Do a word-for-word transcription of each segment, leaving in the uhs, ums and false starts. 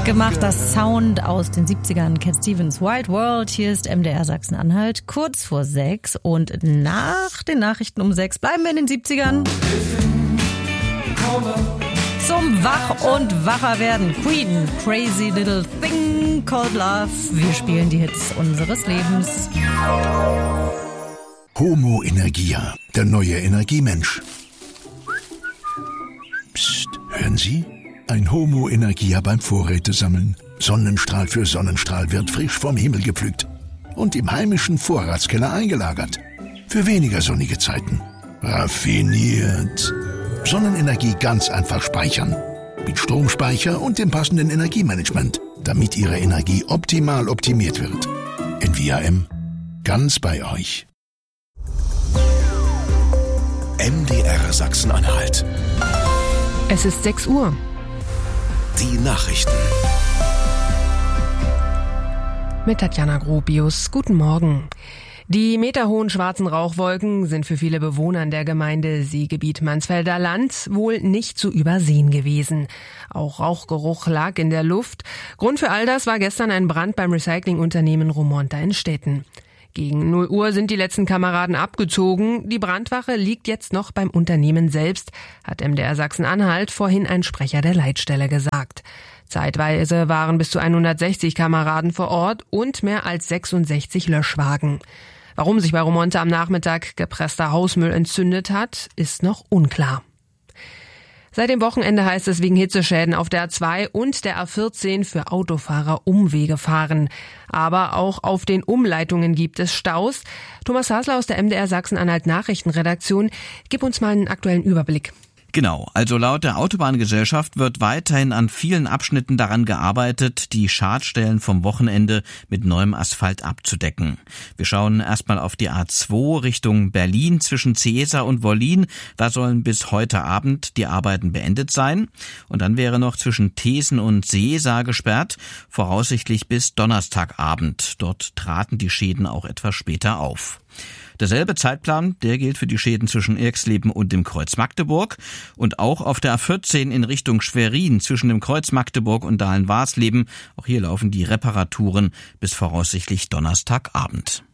gemacht, das Sound aus den siebzigern, Cat Stevens Wild World. Hier ist M D R Sachsen-Anhalt, kurz vor sechs. Und nach den Nachrichten um sechs bleiben wir in den siebzigern. Zum Wach- und Wacherwerden. Queen, Crazy Little Thing Called Love. Wir spielen die Hits unseres Lebens. Homo Energia, der neue Energiemensch. Psst, hören Sie? Ein Homo Energia beim Vorrätesammeln. Sonnenstrahl für Sonnenstrahl wird frisch vom Himmel gepflückt und im heimischen Vorratskeller eingelagert. Für weniger sonnige Zeiten. Raffiniert. Sonnenenergie ganz einfach speichern. Mit Stromspeicher und dem passenden Energiemanagement, damit Ihre Energie optimal optimiert wird. N V A M. Ganz bei euch. M D R Sachsen-Anhalt. Es ist sechs Uhr. Die Nachrichten. Mit Tatjana Gropius. Guten Morgen. Die meterhohen schwarzen Rauchwolken sind für viele Bewohner der Gemeinde Seegebiet Mansfelder Land wohl nicht zu übersehen gewesen. Auch Rauchgeruch lag in der Luft. Grund für all das war gestern ein Brand beim Recyclingunternehmen Romonta in Stetten. Gegen null Uhr sind die letzten Kameraden abgezogen. Die Brandwache liegt jetzt noch beim Unternehmen selbst, hat M D R Sachsen-Anhalt vorhin ein Sprecher der Leitstelle gesagt. Zeitweise waren bis zu hundertsechzig Kameraden vor Ort und mehr als sechsundsechzig Löschwagen. Warum sich bei Romonta am Nachmittag gepresster Hausmüll entzündet hat, ist noch unklar. Seit dem Wochenende heißt es wegen Hitzeschäden auf der A zwei und der A vierzehn für Autofahrer Umwege fahren. Aber auch auf den Umleitungen gibt es Staus. Thomas Hasler aus der M D R Sachsen-Anhalt Nachrichtenredaktion, gib uns mal einen aktuellen Überblick. Genau, also laut der Autobahngesellschaft wird weiterhin an vielen Abschnitten daran gearbeitet, die Schadstellen vom Wochenende mit neuem Asphalt abzudecken. Wir schauen erstmal auf die A zwei Richtung Berlin zwischen Cieza und Wollin. Da sollen bis heute Abend die Arbeiten beendet sein. Und dann wäre noch zwischen Thesen und Seesa gesperrt, voraussichtlich bis Donnerstagabend. Dort traten die Schäden auch etwas später auf. Derselbe Zeitplan, der gilt für die Schäden zwischen Irxleben und dem Kreuz Magdeburg. Und auch auf der A vierzehn in Richtung Schwerin zwischen dem Kreuz Magdeburg und Dahlen-Warsleben. Auch hier laufen die Reparaturen bis voraussichtlich Donnerstagabend.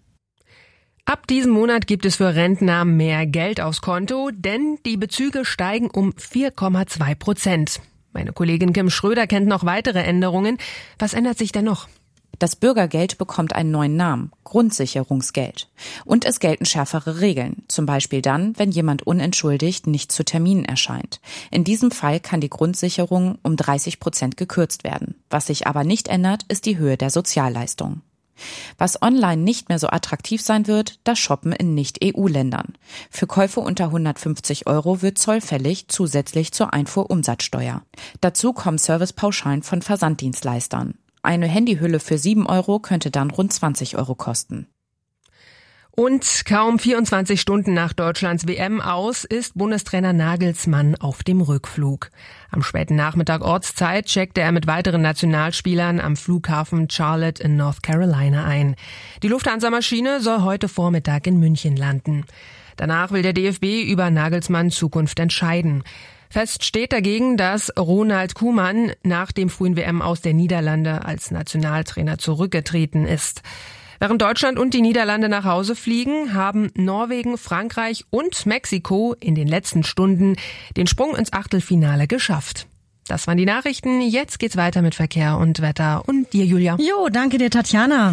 Ab diesem Monat gibt es für Rentner mehr Geld aufs Konto, denn die Bezüge steigen um vier Komma zwei Prozent. Meine Kollegin Kim Schröder kennt noch weitere Änderungen. Was ändert sich denn noch? Das Bürgergeld bekommt einen neuen Namen, Grundsicherungsgeld. Und es gelten schärfere Regeln, zum Beispiel dann, wenn jemand unentschuldigt nicht zu Terminen erscheint. In diesem Fall kann die Grundsicherung um dreißig Prozent gekürzt werden. Was sich aber nicht ändert, ist die Höhe der Sozialleistung. Was online nicht mehr so attraktiv sein wird, das Shoppen in Nicht-E U-Ländern. Für Käufe unter hundertfünfzig Euro wird Zoll fällig, zusätzlich zur Einfuhrumsatzsteuer. Dazu kommen Servicepauschalen von Versanddienstleistern. Eine Handyhülle für sieben Euro könnte dann rund zwanzig Euro kosten. Und kaum vierundzwanzig Stunden nach Deutschlands W M aus ist Bundestrainer Nagelsmann auf dem Rückflug. Am späten Nachmittag Ortszeit checkte er mit weiteren Nationalspielern am Flughafen Charlotte in North Carolina ein. Die Lufthansa-Maschine soll heute Vormittag in München landen. Danach will der D F B über Nagelsmanns Zukunft entscheiden. Fest steht dagegen, dass Ronald Koeman nach dem frühen W M aus der Niederlande als Nationaltrainer zurückgetreten ist. Während Deutschland und die Niederlande nach Hause fliegen, haben Norwegen, Frankreich und Mexiko in den letzten Stunden den Sprung ins Achtelfinale geschafft. Das waren die Nachrichten. Jetzt geht's weiter mit Verkehr und Wetter. Und dir, Julia. Jo, danke dir, Tatjana.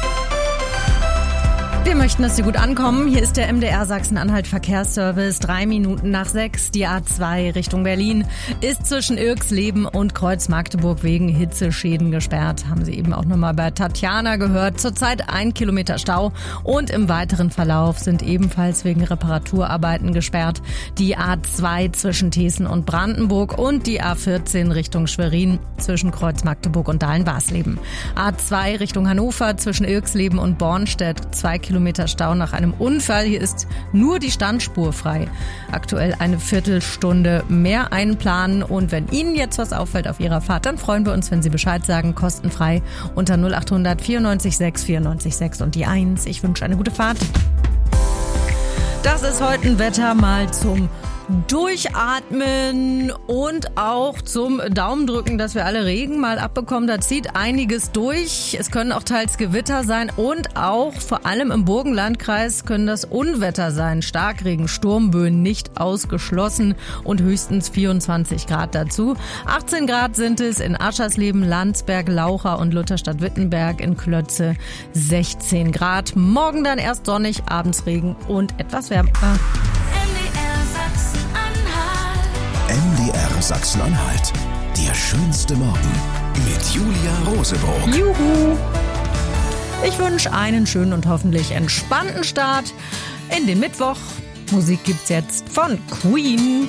Wir möchten, dass Sie gut ankommen. Hier ist der M D R Sachsen-Anhalt Verkehrsservice. Drei Minuten nach sechs. Die A zwei Richtung Berlin ist zwischen Irxleben und Kreuz Magdeburg wegen Hitzeschäden gesperrt. Haben Sie eben auch nochmal bei Tatjana gehört. Zurzeit ein Kilometer Stau und im weiteren Verlauf sind ebenfalls wegen Reparaturarbeiten gesperrt die A zwei zwischen Thesen und Brandenburg und die A vierzehn Richtung Schwerin zwischen Kreuz Magdeburg und Dahlen-Warsleben. A zwei Richtung Hannover zwischen Irxleben und Bornstedt. Zwei Kilometer Stau nach einem Unfall. Hier ist nur die Standspur frei. Aktuell eine Viertelstunde mehr einplanen. Und wenn Ihnen jetzt was auffällt auf Ihrer Fahrt, dann freuen wir uns, wenn Sie Bescheid sagen. Kostenfrei unter null acht hundert vierundneunzig sechs vierundneunzig sechs und die eins. Ich wünsche eine gute Fahrt. Das ist heute ein Wetter mal zum Durchatmen und auch zum Daumen drücken, dass wir alle Regen mal abbekommen. Da zieht einiges durch. Es können auch teils Gewitter sein und auch vor allem im Burgenlandkreis können das Unwetter sein. Starkregen, Sturmböen nicht ausgeschlossen und höchstens vierundzwanzig Grad dazu. achtzehn Grad sind es in Aschersleben, Landsberg, Laucha und Lutherstadt-Wittenberg, in Klötze sechzehn Grad. Morgen dann erst sonnig, abends Regen und etwas wärmer. M D R Sachsen-Anhalt. Der schönste Morgen mit Julia Rosebroock. Juhu! Ich wünsche einen schönen und hoffentlich entspannten Start in den Mittwoch. Musik gibt's jetzt von Queen.